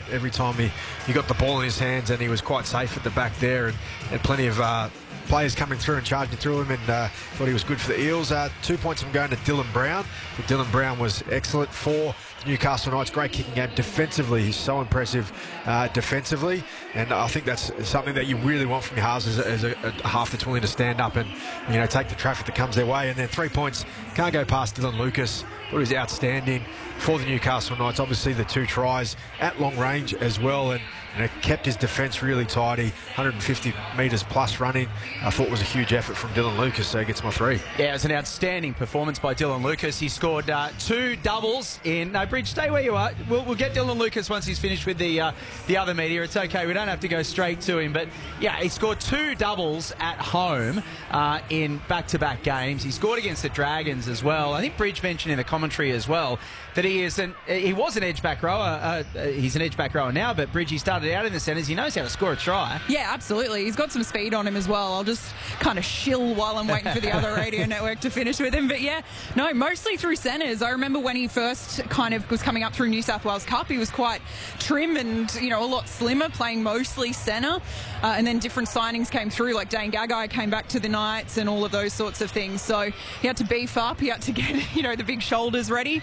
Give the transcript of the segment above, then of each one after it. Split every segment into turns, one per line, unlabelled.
every time he got the ball in his hands, and he was quite safe at the back there, and had plenty of players coming through and charging through him, and thought he was good for the Eels. 2 points I'm going to Dylan Brown. Dylan Brown was excellent for the Newcastle Knights. Great kicking game defensively. He's so impressive defensively, and I think that's something that you really want from your halves as a half that's willing to stand up and take the traffic that comes their way. And then 3 points, can't go past Dylan Lucas. Thought he was outstanding for the Newcastle Knights. Obviously the 2 tries at long range as well, and it kept his defence really tidy. 150 metres plus running. I thought was a huge effort from Dylan Lucas, so he gets my 3.
Yeah, it was an outstanding performance by Dylan Lucas. He scored 2 doubles in... No, Bridge, stay where you are. We'll get Dylan Lucas once he's finished with the other media. It's okay, we don't have to go straight to him. But, yeah, he scored 2 doubles at home in back-to-back games. He scored against the Dragons as well. I think Bridge mentioned in the commentary as well that he was an edge-back rower. He's an edge-back rower now, but Bridge, he started out in the centres. He knows how to score a try.
Yeah, absolutely. He's got some speed on him as well. I'll just kind of shill while I'm waiting for the other radio network to finish with him. But yeah, no, mostly through centres. I remember when he first kind of was coming up through New South Wales Cup, he was quite trim and, a lot slimmer, playing mostly centre. And then different signings came through, like Dane Gagai came back to the Knights and all of those sorts of things. So he had to beef up. He had to get, the big shoulders ready.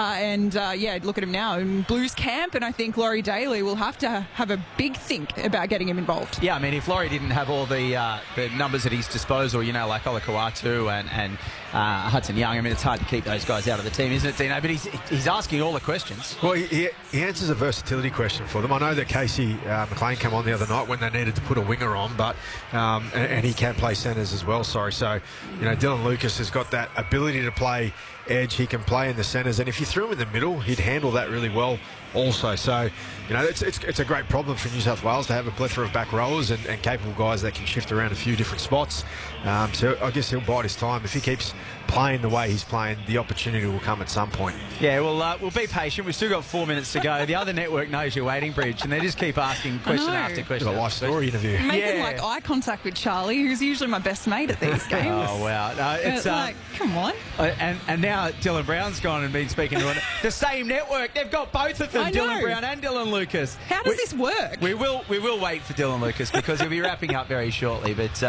Look at him now in Blues camp. And I think Laurie Daly will have to have a big think about getting him involved.
Yeah, I mean, if Laurie didn't have all the numbers at his disposal, like Ola Kawatu and Hudson Young, I mean, it's hard to keep those guys out of the team, isn't it, Dino? But he's asking all the questions.
Well, he answers a versatility question for them. I know that Casey McLean came on the other night when they needed to put a winger on, but and he can play centres as well. So Dylan Lucas has got that ability to play edge. He can play in the centres, and if you threw him in the middle, he'd handle that really well also. So it's a great problem for New South Wales to have a plethora of back rowers and capable guys that can shift around a few different spots. So I guess he'll bide his time. If he keeps playing the way he's playing, the opportunity will come at some point.
Yeah, we'll be patient. We've still got 4 minutes to go. The other network knows you're waiting, Bridge, and they just keep asking question after question.
It's a life story interview.
Making eye contact with Charlie, who's usually my best mate at these games.
Oh wow! No, it's
come on.
And now Dylan Brown's gone and been speaking to the same network. They've got both of them, Dylan Brown and Dylan Lucas.
How does this work?
We will wait for Dylan Lucas because he'll be wrapping up very shortly. But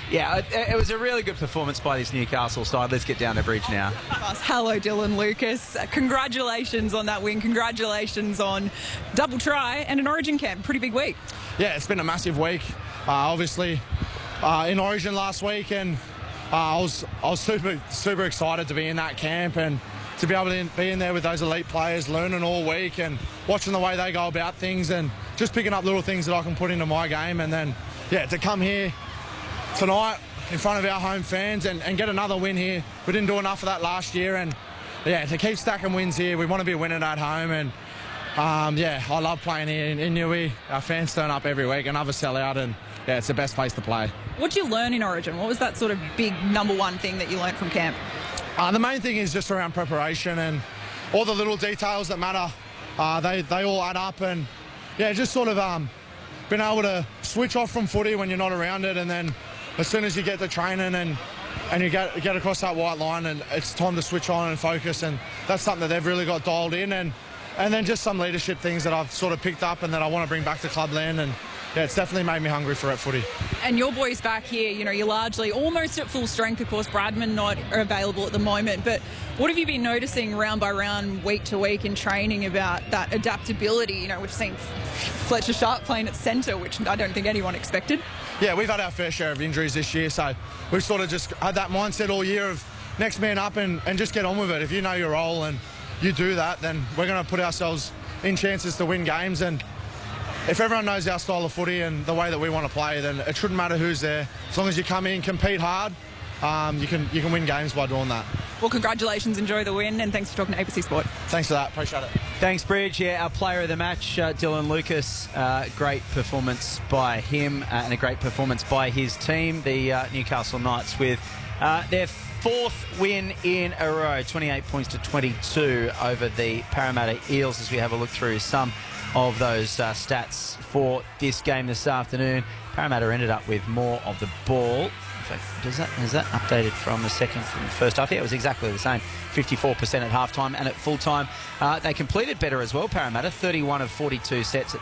it was a really good performance by this Newcastle side. Let's get down to Bridge now.
Hello, Dylan Lucas. Congratulations on that win. Congratulations on double try and an Origin camp. Pretty big week.
Yeah, it's been a massive week. Obviously, in Origin last week, and I was super excited to be in that camp and to be able to be in there with those elite players, learning all week and watching the way they go about things and just picking up little things that I can put into my game. And then, to come here tonight in front of our home fans and get another win here. We didn't do enough of that last year, and to keep stacking wins here, we want to be winning at home. And I love playing here in Newey. Our fans turn up every week, another sellout, and it's the best place to play.
What did you learn in Origin? What was that sort of big number one thing that you learned from camp?
The main thing is just around preparation and all the little details that matter. They all add up, and just sort of being able to switch off from footy when you're not around it, and then as soon as you get to training and you get across that white line, and it's time to switch on and focus, and that's something that they've really got dialed in, and then just some leadership things that I've sort of picked up and that I want to bring back to clubland, and it's definitely made me hungry for footy. And
your boys back here, you're largely almost at full strength. Of course, Bradman not available at the moment, but what have you been noticing round by round, week to week in training about that adaptability? We've seen Fletcher Sharp playing at centre, which I don't think anyone expected.
Yeah, we've had our fair share of injuries this year, so we've sort of just had that mindset all year of next man up and just get on with it. If you know your role and you do that, then we're going to put ourselves in chances to win games. And if everyone knows our style of footy and the way that we want to play, then it shouldn't matter who's there. As long as you come in, compete hard, you can win games by doing that.
Well, congratulations, enjoy the win, and thanks for talking to ABC Sport.
Thanks for that, appreciate it.
Thanks, Bridge. Yeah, our player of the match, Dylan Lucas. Great performance by him and a great performance by his team, the Newcastle Knights, with their 4th win in a row, 28 points to 22 over the Parramatta Eels, as we have a look through some of those stats for this game this afternoon. Parramatta ended up with more of the ball. In fact, is that updated from the first half? Yeah, it was exactly the same. 54% at halftime and at full time. They completed better as well, Parramatta. 31 of 42 sets at